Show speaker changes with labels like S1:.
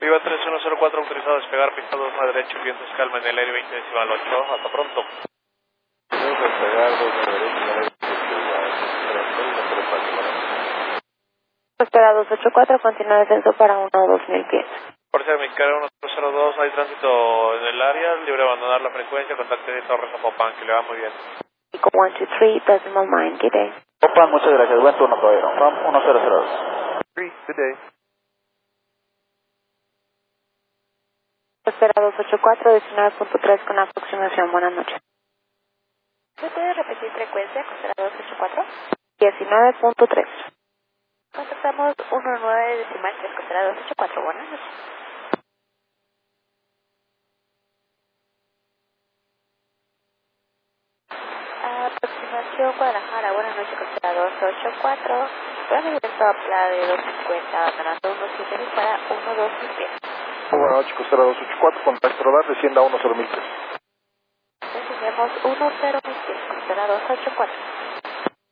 S1: Viva 3104 autorizado a despegar, pista 2 a derecha, vientos calma en el aire 20 decimal 8, hasta pronto.
S2: Debemos despegar 2 a derecha en el aire 20
S3: Espera 284, continúa descenso para 1-2000 pies.
S1: Fuerza Mexicana 1002, hay tránsito en el área, libre de abandonar la frecuencia, contacte de Torres Zapopan, que le va muy bien.
S3: 123, decimal 9, good day.
S2: Zapopan, muchas gracias, buen turno, caballero. Ram 1002.
S1: Good day.
S3: Espera 284, 19.3 con aproximación, buenas noches.
S4: ¿Se puede repetir frecuencia, Costera 284?
S3: 19.3.
S4: Contactamos 19 decimal 3, Costera 284, buenas noches. Aproximación Guadalajara, buenas noches, Costera 284. Plan de directo a Playa de 250, abandonando 170 para 12000 pies.
S2: Buenas noches, Costera 284, contacto radar, descienda a 10.000 pies.
S4: Descendemos 10.000 pies, Costera 284.